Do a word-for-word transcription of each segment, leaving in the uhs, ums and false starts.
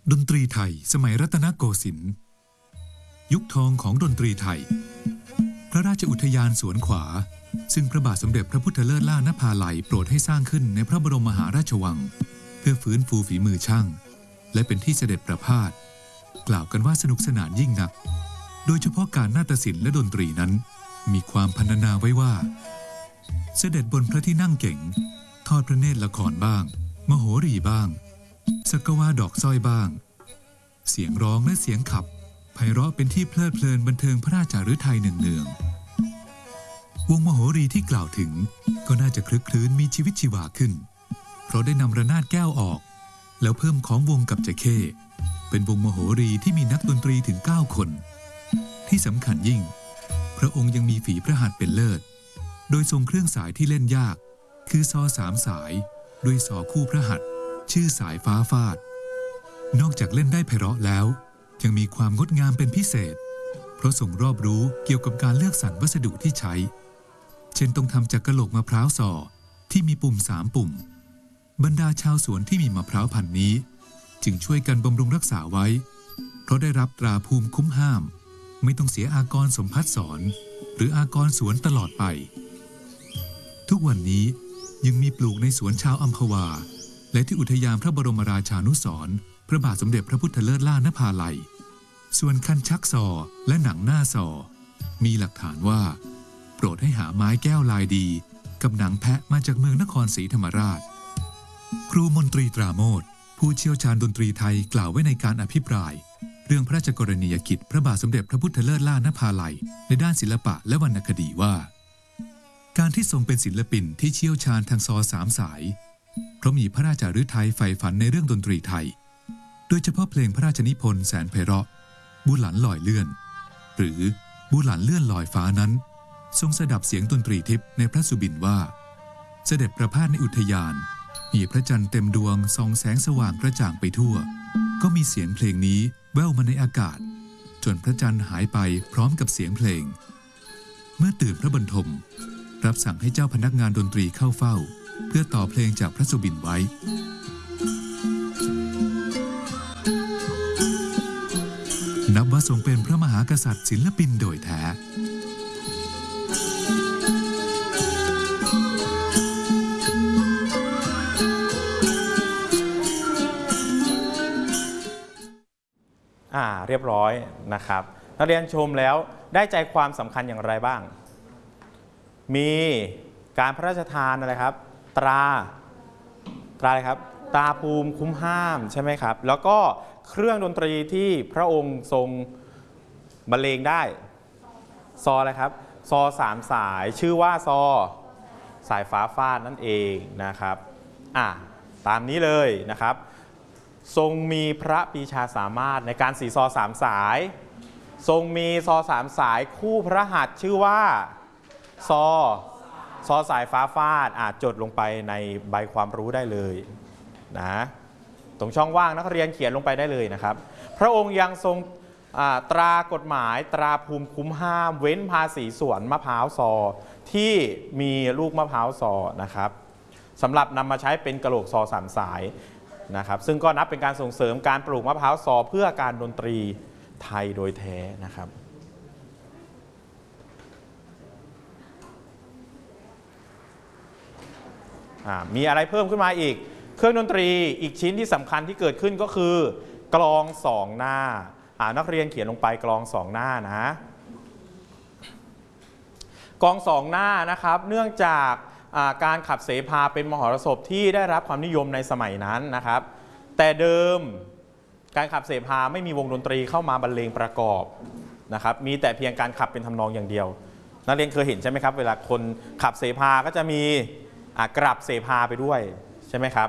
ดนตรีไทยสมัยรัตนโกสินทร์ยุคทองของดนตรีไทยพระราชอุทยานสวนขวาซึ่งพระบาทสมเด็จพระพุทธเลิศล่านภาลัยโปรดให้สร้างขึ้นในพระบรมมหาราชวังเพื่อฟื้นฟูฝีมือช่างและเป็นที่เสด็จประพาสกล่าวกันว่าสนุกสนานยิ่งนักโดยเฉพาะการนาฏศิลป์และดนตรีนั้นมีความพรรณนาไว้ว่าเสด็จบนพระที่นั่งเก๋งทอดพระเนตรละครบ้างมโหรีบ้างสักวาดอกสร้อยบ้างเสียงร้องและเสียงขับไพเราะเป็นที่เพลิดเพลินบันเทิงพระราชฤทัยเนืองๆวงมโหรีที่กล่าวถึงก็น่าจะคลึกคลื้นมีชีวิตชีวาขึ้นเพราะได้นำระนาดแก้วออกแล้วเพิ่มของวงกับจะเข้เป็นวงมโหรีที่มีนักดนตรีถึงเก้าคนที่สำคัญยิ่งพระองค์ยังมีฝีพระหัตถ์เป็นเลิศโดยทรงเครื่องสายที่เล่นยากคือซอสามสายด้วยซอคู่พระหัตถ์ชื่อสายฟ้าฟาดนอกจากเล่นได้ไพเราะแล้วยังมีความงดงามเป็นพิเศษเพราะทรงรอบรู้เกี่ยวกับการเลือกสรรวัสดุที่ใช้เช่นต้องทำจากกะโหลกมะพร้าวซอที่มีปุ่มสามปุ่มบรรดาชาวสวนที่มีมะพร้าวพันธุ์นี้จึงช่วยกันบำรุงรักษาไว้เพราะได้รับตราภูมิคุ้มห้ามไม่ต้องเสียอากรสมภัสสรหรืออากรสวนตลอดไปทุกวันนี้ยังมีปลูกในสวนชาวอัมพวาและที่อุทยานพระบรมราชานุสรณ์พระบาทสมเด็จพระพุทธเลิศล่านภาลัยส่วนคันชักซอและหนังหน้าซอมีหลักฐานว่าโปรดให้หาไม้แก้วลายดีกับหนังแพะมาจากเมืองนครศรีธรรมราชครูมนตรีตราโมทผู้เชี่ยวชาญดนตรีไทยกล่าวไว้ในการอภิปรายเรื่องพระราชกรณียกิจพระบาทสมเด็จพระพุทธเลิศล่านภาลัยในด้านศิลปะและวรรณคดีว่าการที่ทรงเป็นศิลปินที่เชี่ยวชาญทางซอสามสายเพราะมีพระราชฤทัยใฝ่ฝันในเรื่องดนตรีไทยโดยเฉพาะเพลงพระราชนิพนธ์แสนไพเราะบุหลันลอยเลื่อนหรือบุหลันเลื่อนลอยฟ้านั้นทรงสดับเสียงดนตรีทิพย์ในพระสุบินว่าเสด็จประพาสในอุทยานมีพระจันทร์เต็มดวงส่องแสงสว่างกระจ่างไปทั่วก็มีเสียงเพลงนี้แว่วมาในอากาศจนพระจันทร์หายไปพร้อมกับเสียงเพลงเมื่อตื่นพระบรรทมรับสั่งให้เจ้าพนักงานดนตรีเข้าเฝ้าเพื่อต่อเพลงจากพระสุบินไว้นับว่าทรงเป็นพระมหากษัตริย์ศิลปินโดยแท้อ่าเรียบร้อยนะครับนักเรียนชมแล้วได้ใจความสำคัญอย่างไรบ้างมีการพระราชทานอะไรครับตราตราอะไรครับตราภูมิคุ้มห้ามใช่ไหมครับแล้วก็เครื่องดนตรีที่พระองค์ทรงบรรเลงได้ซออะไรครับซอสามสายชื่อว่าซอสายฟ้าฟาดนั่นเองนะครับอ่ะตามนี้เลยนะครับทรงมีพระปรีชาสามารถในการสีซอสามสายทรงมีซอสามสายคู่พระหัตถ์ชื่อว่าซอซอสายฟ้าฟาดอาจจดลงไปในใบความรู้ได้เลยนะตรงช่องว่างนักเรียนเขียนลงไปได้เลยนะครับพระองค์ยังทรงตรากฎหมายตราภูมิคุ้มห้ามเว้นภาษีสวนมะพร้าวซอที่มีลูกมะพร้าวซอนะครับสำหรับนำมาใช้เป็นกระโหลกซอสามสายนะครับซึ่งก็นับเป็นการส่งเสริมการปลูกมะพร้าวซอเพื่อการดนตรีไทยโดยแท้นะครับมีอะไรเพิ่มขึ้นมาอีกเครื่องดนตรีอีกชิ้นที่สำคัญที่เกิดขึ้นก็คือกลองสองหน้านักเรียนเขียนลงไปกลองสองหน้านะกลองสองหน้านะครับเนื่องจากการขับเสภาเป็นมหรสพที่ได้รับความนิยมในสมัยนั้นนะครับแต่เดิมการขับเสภาไม่มีวงดนตรีเข้ามาบรรเลงประกอบนะครับมีแต่เพียงการขับเป็นทำนองอย่างเดียวนักเรียนเคยเห็นใช่ไหมครับเวลาคนขับเสภาก็จะมีกลับเสภาไปด้วยใช่ไหมครับ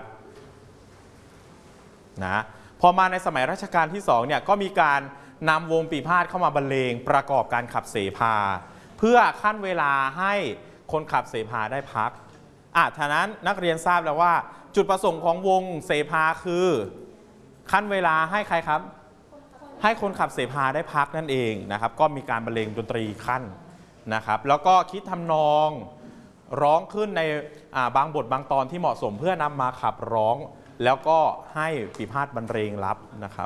นะพอมาในสมัยรัชกาลที่สองเนี่ยก็มีการนำวงปีพาทย์เข้ามาบรรเลงประกอบการขับเสภาเพื่อขั้นเวลาให้คนขับเสภาได้พักอ่ะท่านั้นนักเรียนทราบแล้วว่าจุดประสงค์ของวงเสภาคือขั้นเวลาให้ใครครับให้คนขับเสภาได้พักนั่นเองนะครับก็มีการบรรเลงดนตรีขั้นนะครับแล้วก็คิดทำนองร้องขึ้นในบางบทบางตอนที่เหมาะสมเพื่อนำมาขับร้องแล้วก็ให้ปีพาทย์บรรเลงรับนะครับ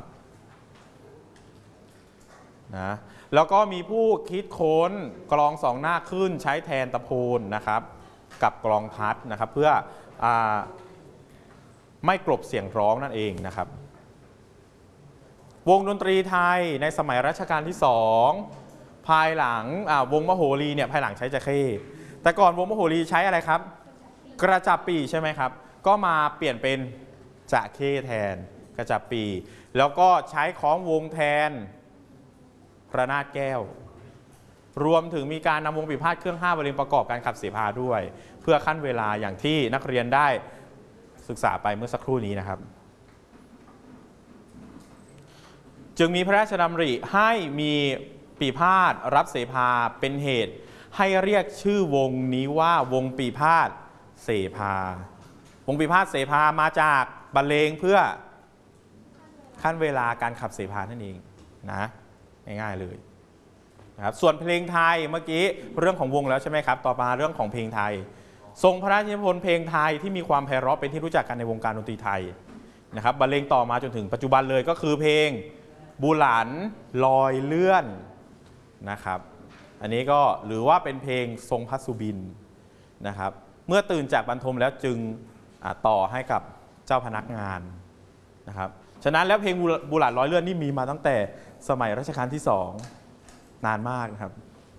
นะแล้วก็มีผู้คิดค้นกลองสองหน้าขึ้นใช้แทนตะโพนนะครับกับกลองทัดนะครับเพื่ออไม่กลบเสียงร้องนั่นเองนะครับวงดนตรีไทยในสมัยรัชกาลที่สองภายหลังวงมโหรีเนี่ยภายหลังใช้จะเข้แต่ก่อนวงมโหรีใช้อะไรครับกระจับปีใช่ไหมครับก็มาเปลี่ยนเป็นจะเข้แทนกระจับปีแล้วก็ใช้คล้องวงแทนระนาดแก้วรวมถึงมีการนำวงปีพาทย์เครื่องห้าบรรเลงประกอบการขับเสพาด้วยเพื่อขั้นเวลาอย่างที่นักเรียนได้ศึกษาไปเมื่อสักครู่นี้นะครับจึงมีพระราชดำริให้มีปีพาทย์รับเสภาเป็นเหตุให้เรียกชื่อวงนี้ว่าวงปีพาทย์เสภาวงปีพาทย์เสภามาจากบรรเลงเพื่อขั้นเวลาการขับเสภานั่นเองนะง่ายๆเลยนะครับส่วนเพลงไทยเมื่อกี้เรื่องของวงแล้วใช่ไหมครับต่อมาเรื่องของเพลงไทยทรงพระราชนิพนธ์เพลงไทยที่มีความไพเราะเป็นที่รู้จักกันในวงการดนตรีไทยนะครับบรรเลงต่อมาจนถึงปัจจุบันเลยก็คือเพลงบุหลันลอยเลื่อนนะครับอันนี้ก็หรือว่าเป็นเพลงทรงพัสสุบินนะครับเมื่อตื่นจากบรรทมแล้วจึงต่อให้กับเจ้าพนักงานนะครับฉะนั้นแล้วเพลงบุหลันลอยเลื่อนนี่มีมาตั้งแต่สมัยรัชกาลที่สองนานมากนะครับ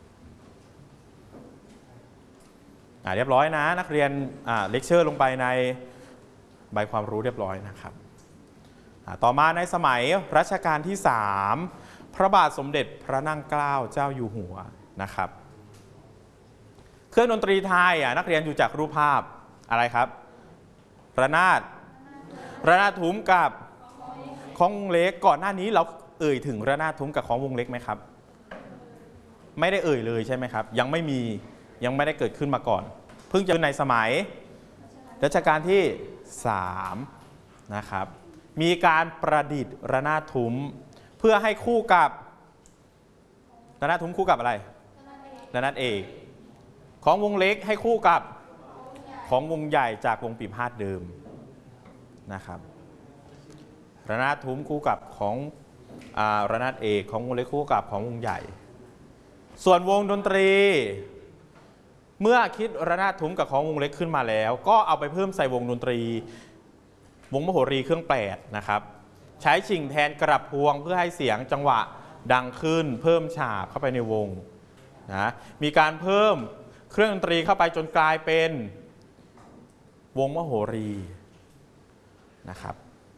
เรียบร้อยนะนักเรียนเลคเชอร์ลงไปในใบความรู้เรียบร้อยนะครับต่อมาในสมัยรัชกาลที่สามพระบาทสมเด็จพระนั่งเกล้าเจ้าอยู่หัวนะครับเครื่องดนตรีไทยนักเรียนอยู่จากรูปภาพอะไรครับระนาดระนาดทุ้มกับของวงเล็กก่อนหน้านี้เราเอ่ยถึงระนาดทุ้มกับของวงเล็กไหมครับไม่ได้เอ่ยเลยใช่ไหมครับยังไม่มียังไม่ได้เกิดขึ้นมาก่อนเพิ่งจะในสมัยรัชกาลที่สามนะครับมีการประดิษฐ์ระนาดทุ้มเพื่อให้คู่กับระนาดทุ้มคู่กับอะไรระนาดเอกของวงเล็กให้คู่กับของวงใหญ่จากวงปีพาทย์เดิมนะครับระนาดทุ้มคู่กับของระนาดเอกของวงเล็กคู่กับของวงใหญ่ส่วนวงดนตรีเมื่อคิดระนาดทุ้มกับของวงเล็กขึ้นมาแล้วก็เอาไปเพิ่มใส่วงดนตรีวงมโหรีเครื่องแปดนะครับใช้ชิ่งแทนกระพวงเพื่อให้เสียงจังหวะดังขึ้นเพิ่มฉาบเข้าไปในวงนะมีการเพิ่มเครื่องดนตรีเข้าไปจนกลายเป็นวงมโหรีนะครับ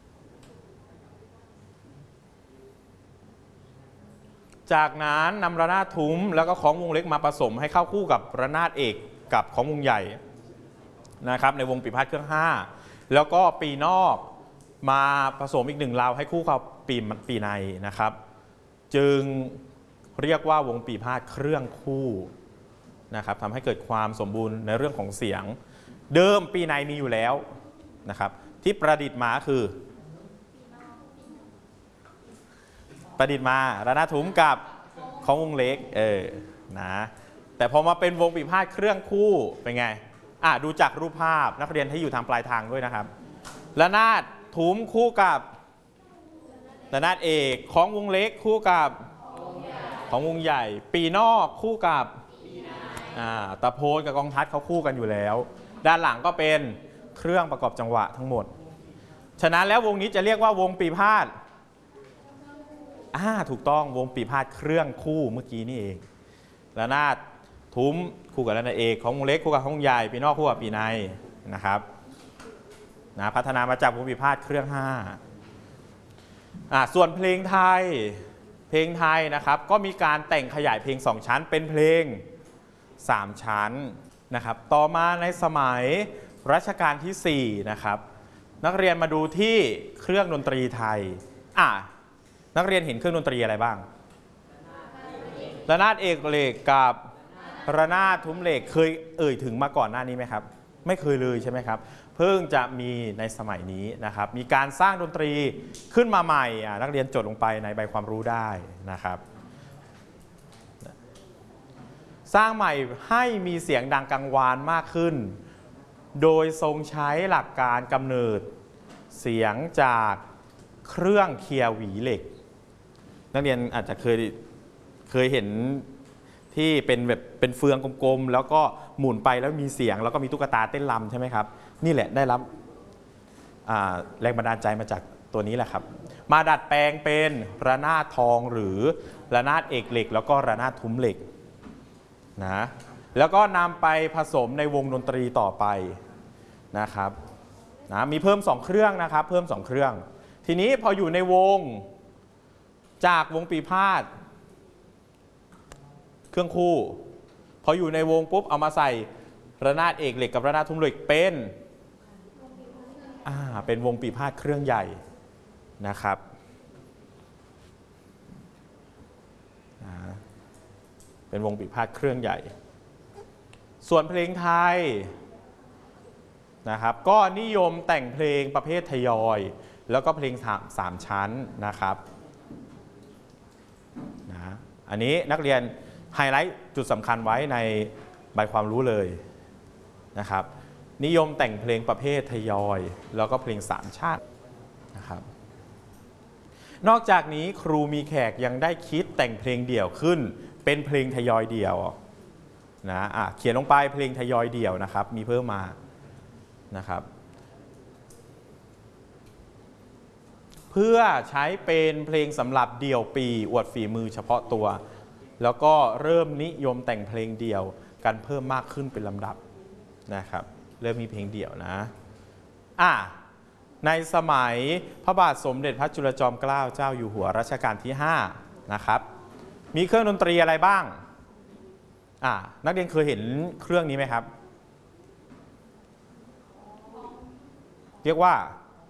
จากนั้นนำระนาดทุ้มแล้วก็ของวงเล็กมาผสมให้เข้าคู่กับระนาดเอกกับของวงใหญ่นะครับในวงปีพาทย์เครื่องห้าแล้วก็ปีนอกมาผสมอีกหนึ่งราวให้คู่กับปีปีในนะครับจึงเรียกว่าวงปีพาทย์เครื่องคู่นะครับทำให้เกิดความสมบูรณ์ในเรื่องของเสียงเดิมปีในมีอยู่แล้วนะครับที่ประดิษฐ์มาคือประดิษฐ์มาระนาดทุ้มกับของวงเล็กเออนะแต่พอมาเป็นวงปีพาทย์เครื่องคู่เป็นไงอ่ะดูจากรูปภาพนักเรียนที่อยู่ทางปลายทางด้วยนะครับระนาดทุ้มคู่กับระนาดเอกของวงเล็กคู่กับของวงใหญ่ปีนอกคู่กับตะโพนกับกองทัดเขาคู่กันอยู่แล้วด้านหลังก็เป็นเครื่องประกอบจังหวะทั้งหมดฉะนั้นแล้ววงนี้จะเรียกว่าวงปีพาทย์อ่าถูกต้องวงปีพาทย์เครื่องคู่เมื่อกี้นี่เองระนาดทุ้มคู่กับระนาดเอกของวงเล็กคู่กับของวงใหญ่ปีนอกคู่กับปีในนะครับนะพัฒนามาจากวงปีพาทย์เครื่องห้าอ่าส่วนเพลงไทยเพลงไทยนะครับก็มีการแต่งขยายเพลงสองชั้นเป็นเพลงสามชั้นนะครับต่อมาในสมัยรัชกาลที่สี่นะครับนักเรียนมาดูที่เครื่องดนตรีไทยอ่ะนักเรียนเห็นเครื่องดนตรีอะไรบ้างระนาดเอกเหล็กกับระนาดทุ้มเหล็กเคยเอ่ยถึงมาก่อนหน้านี้ไหมครับไม่เคยเลยใช่ไหมครับเพิ่งจะมีในสมัยนี้นะครับมีการสร้างดนตรีขึ้นมาใหม่นักเรียนจดลงไปในใบความรู้ได้นะครับสร้างใหม่ให้มีเสียงดังกังวานมากขึ้นโดยทรงใช้หลักการกำเนิดเสียงจากเครื่องเคี่ยวหวีเหล็กนักเรียนอาจจะเคยเคยเห็นที่เป็นแบบเป็นเฟืองกลมๆแล้วก็หมุนไปแล้วมีเสียงแล้วก็มีตุ๊กตาเต้นรำใช่ไหมครับนี่แหละได้รับแรงบันดาลใจมาจากตัวนี้แหละครับมาดัดแปลงเป็นระนาดทองหรือระนาดเอกเหล็กแล้วก็ระนาดทุ้มเหล็กนะแล้วก็นำไปผสมในวงดนตรีต่อไปนะครับนะมีเพิ่มสองเครื่องนะครับเพิ่มสองเครื่องทีนี้พออยู่ในวงจากวงปีพาทย์เครื่องคู่พออยู่ในวงปุ๊บเอามาใส่ระนาดเอกเหล็กกับระนาดทุ้มเหล็กเป็นอ่าเป็นวงปีพาทย์เครื่องใหญ่นะครับเป็นวงปีพาทย์เครื่องใหญ่ส่วนเพลงไทยนะครับก็นิยมแต่งเพลงประเภททยอยแล้วก็เพลงสามชั้นนะครับนะอันนี้นักเรียนไฮไลท์จุดสำคัญไว้ในใบความรู้เลยนะครับนิยมแต่งเพลงประเภททยอยแล้วก็เพลงสามชั้นนะครับนอกจากนี้ครูมีแขกยังได้คิดแต่งเพลงเดี่ยวขึ้นเป็นเพลงทยอยเดี่ยวนะอ่ะเขียนลงไปเพลงทยอยเดี่ยวนะครับมีเพิ่มมานะครับเพื่อใช้เป็นเพลงสำหรับเดี่ยวปีอวดฝีมือเฉพาะตัวแล้วก็เริ่มนิยมแต่งเพลงเดี่ยวกันเพิ่มมากขึ้นเป็นลำดับนะครับเริ่มมีเพลงเดี่ยวนะอ่ะในสมัยพระบาทสมเด็จพระจุลจอมเกล้าเจ้าอยู่หัวรัชกาลที่ห้านะครับมีเครื่องดนตรีอะไรบ้างอ่ะนักเรียนเคยเห็นเครื่องนี้ไหมครับเรียกว่า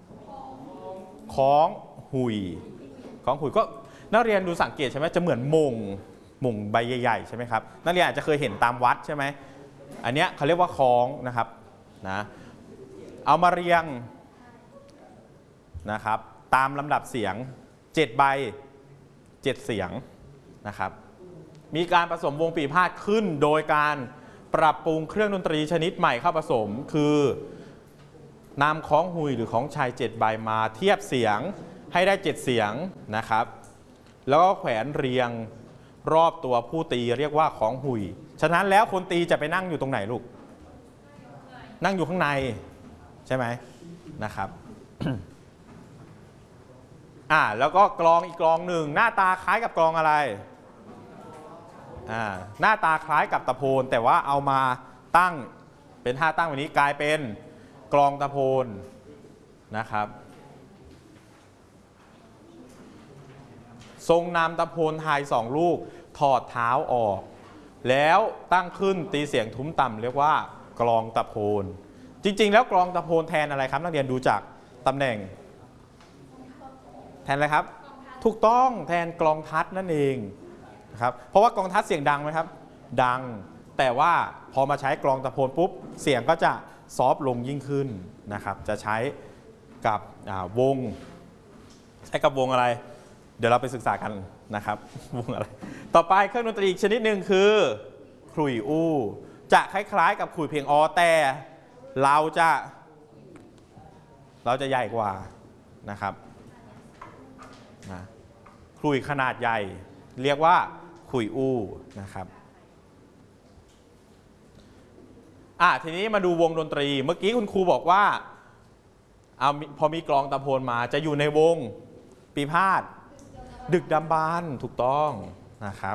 ของหุยของหุยก็นักเรียนดูสังเกตใช่ไหมจะเหมือนมงมงใบใหญ่ๆใช่ไหมครับนักเรียนอาจจะเคยเห็นตามวัดใช่ไหมอันเนี้ยเขาเรียกว่าคล้องนะครับนะเอามาเรียงนะครับตามลำดับเสียงเจ็ดใบเจ็ดเสียงนะครับมีการผสมวงปีพาทย์ขึ้นโดยการปรับปรุงเครื่องดนตรีชนิดใหม่เข้าผสมคือนำของหุยหรือของชายเจ็ดใบมาเทียบเสียงให้ได้เจ็ดเสียงนะครับแล้วก็แขวนเรียงรอบตัวผู้ตีเรียกว่าของหุยฉะนั้นแล้วคนตีจะไปนั่งอยู่ตรงไหนลูกนั่งอยู่ข้างในใช่ไหมนะครับ อ่าแล้วก็กลองอีกกลองหนึ่งหน้าตาคล้ายกับกลองอะไรอ่าหน้าตาคล้ายกับตะโพนแต่ว่าเอามาตั้งเป็นท่าตั้งแบบนี้กลายเป็นกลองตะโพนนะครับทรงนำตะโพนไทยสองลูกถอดเท้าออกแล้วตั้งขึ้นตีเสียงทุ้มต่ำเรียกว่ากลองตะโพนจริงๆแล้วกลองตะโพนแทนอะไรครับนักเรียนดูจากตำแหน่งแทนอะไรครับถูกต้องแทนกลองทัดนั่นเองนะครับเพราะว่ากลองทัดเสียงดังไหมครับดังแต่ว่าพอมาใช้กลองตะโพนปุ๊บเสียงก็จะซอฟต์ลงยิ่งขึ้นนะครับจะใช้กับวงใช้กับวงอะไรเดี๋ยวเราไปศึกษากันนะครับวงอะไรต่อไปเครื่องดนตรีอีกชนิดหนึ่งคือขลุ่ยอู้จะคล้ายๆกับขลุ่ยเพียงอแต่เราจะเราจะใหญ่กว่านะครับนะขลุ่ยขนาดใหญ่เรียกว่าขลุ่ยอู้นะครับอ่ะทีนี้มาดูวงดนตรีเมื่อกี้คุณครูบอกว่าเอาพอมีกลองตะโพนมาจะอยู่ในวงปีพาทย์ดึกดำบรรพ์ถูกต้องนะครับ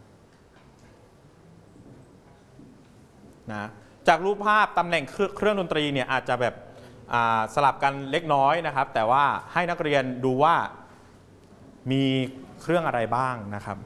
นะจากรูปภาพตำแหน่งเครื่องดนตรีเนี่ยอาจจะแบบสลับกันเล็กน้อยนะครับแต่ว่าให้นักเรียนดูว่ามีเครื่องอะไรบ้างนะครับ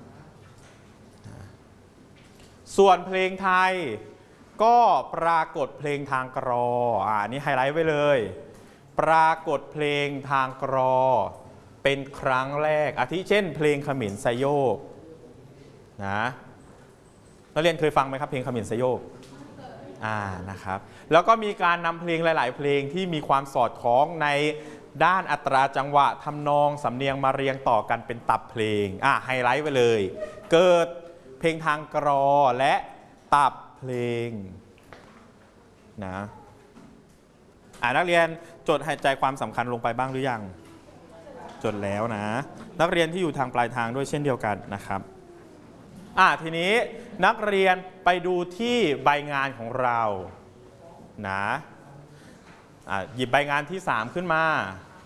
ส่วนเพลงไทยก็ปรากฏเพลงทางกรออ่านี่ไฮไลท์ไว้เลยปรากฏเพลงทางกรอเป็นครั้งแรกอาทิเช่นเพลงเขมิ้นไซโยกนะนักเรียนเคยฟังไหมครับเพลงเขมิ้นไซโยกอ่านะครับแล้วก็มีการนำเพลงหลายๆเพลงที่มีความสอดคล้องในด้านอัตราจังหวะทำนองสำเนียงมาเรียงต่อกันเป็นตับเพลงอ่าไฮไลท์ไว้เลยเกิดเพลงทางกรอและตับเพลงนะอ่านักเรียนจดใจความสำคัญลงไปบ้างหรือยังจดแล้วนะนักเรียนที่อยู่ทางปลายทางด้วยเช่นเดียวกันนะครับอ่าทีนี้นักเรียนไปดูที่ใบงานของเรานะอ่าหยิบใบงานที่สามขึ้นมา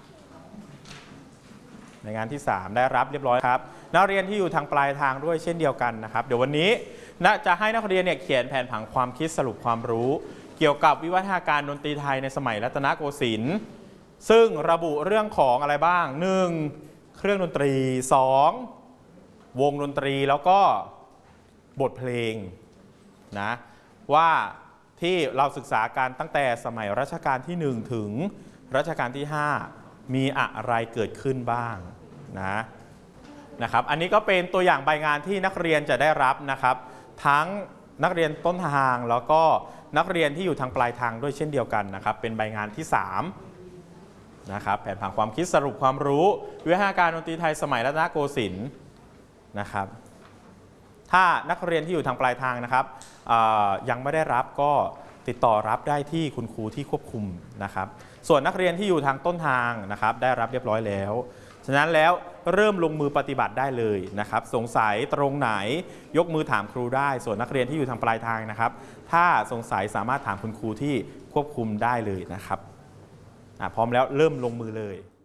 ใบงานที่สามได้รับเรียบร้อยครับนักเรียนที่อยู่ทางปลายทางด้วยเช่นเดียวกันนะครับเดี๋ยววันนี้นะจะให้นักเรียนเนี่ยเขียนแผนผังความคิดสรุปความรู้เกี่ยวกับวิวัฒนาการดนตรีไทยในสมัยรัตนโกสินทร์ซึ่งระบุเรื่องของอะไรบ้าง หนึ่ง เครื่องดนตรี สอง วงดนตรีแล้วก็บทเพลงนะว่าที่เราศึกษาการตั้งแต่สมัยรัชกาลที่หนึ่งถึงรัชกาลที่ห้ามีอะไรเกิดขึ้นบ้างนะนะครับอันนี้ก็เป็นตัวอย่างใบงานที่นักเรียนจะได้รับนะครับทั้งนักเรียนต้นทางแล้วก็นักเรียนที่อยู่ทางปลายทางด้วยเช่นเดียวกันนะครับเป็นใบงานที่สามนะครับแผนผังความคิดสรุปความรู้วิวัฒนาการดนตรีไทยสมัยรัตนโกสินทร์นะครับถ้านักเรียนที่อยู่ทางปลายทางนะครับยังไม่ได้รับก็ติดต่อรับได้ที่คุณครูที่ควบคุมนะครับส่วนนักเรียนที่อยู่ทางต้นทางนะครับได้รับเรียบร้อยแล้วฉะนั้นแล้วเริ่มลงมือปฏิบัติได้เลยนะครับสงสัยตรงไหนยกมือถามครูได้ส่วนนักเรียนที่อยู่ทางปลายทางนะครับถ้าสงสัยสามารถถามคุณครูที่ควบคุมได้เลยนะครับพร้อมแล้วเริ่มลงมือเลย